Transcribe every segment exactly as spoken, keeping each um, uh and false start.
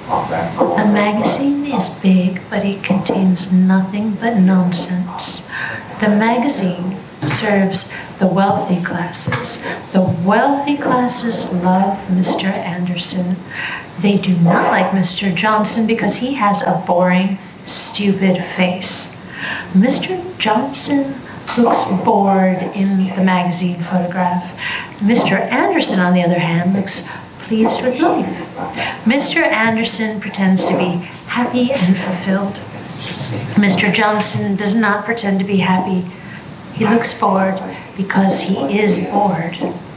The magazine is big, but it contains nothing but nonsense. The magazine serves the wealthy classes. The wealthy classes love Mister Anderson. They do not like Mister Johnson because he has a boring, stupid face. Mister Johnson looks bored in the magazine photograph. Mister Anderson, on the other hand, looks pleased with life. Mister Anderson pretends to be happy and fulfilled. Mister Johnson does not pretend to be happy. He looks bored because he is bored.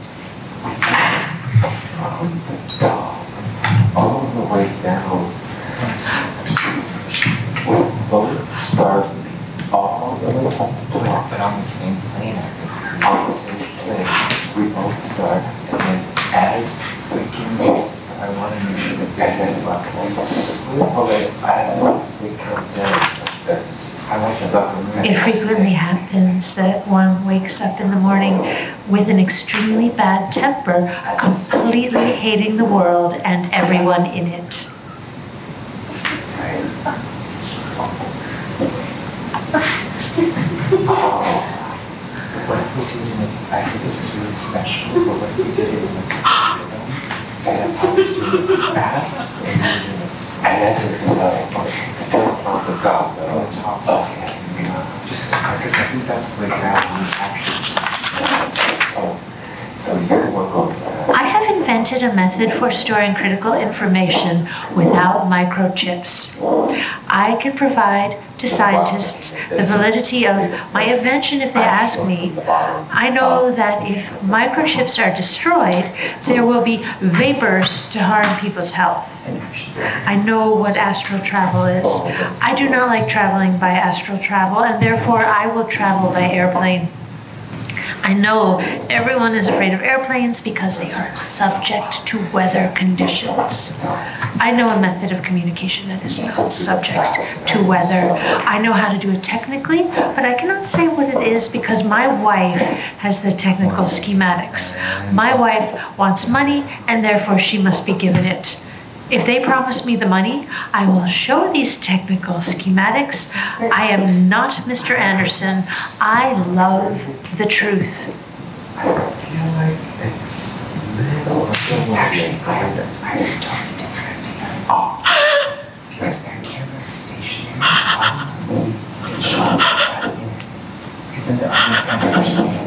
All the way down, with both stars all the way up to the top, but on the same plane. On the same plane, we both start, and then as we can miss, I want to make sure that this is like pull it as we come down like this. I want to document. It frequently happens that one wakes up in the morning with an extremely bad temper, completely hating the world and everyone in it. Oh, what if we did it in the, I think this is really special, but what if we did it in the computer? Say that I was doing it fast, and you're doing it slow. And that is uh, still on the top, on the top. Okay. Just because I think that's the way gravity actually. So, so you're work on that. I have invented a method for storing critical information without microchips. I can provide to scientists the validity of my invention if they ask me. I know that if microchips are destroyed, there will be vapors to harm people's health. I know what astral travel is. I do not like traveling by astral travel, and therefore I will travel by airplane. I know everyone is afraid of airplanes because they are subject to weather conditions. I know a method of communication that is not subject to weather. I know how to do it technically, but I cannot say what it is because my wife has the technical schematics. My wife wants money, and therefore she must be given it. If they promise me the money, I will show these technical schematics. I am not Mister Anderson. I love the truth. I feel like it's little actually behind it. I am talking to her. Oh, because that camera's stationary on me. It shows right in. Because then the audience can understand.